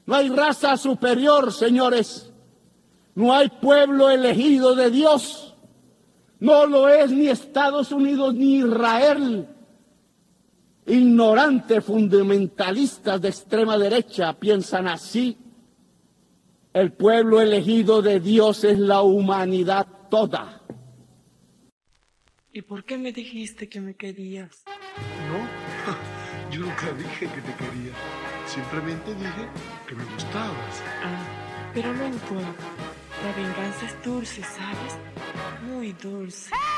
No hay raza superior, señores. No hay pueblo elegido de Dios. No lo es ni Estados Unidos ni Israel. Ignorantes fundamentalistas de extrema derecha piensan así. El pueblo elegido de Dios es la humanidad toda. ¿Y por qué me dijiste que me querías? No, yo nunca dije que te quería. Simplemente dije que me gustabas. Pero no importa. La venganza es dulce, ¿sabes? Muy dulce.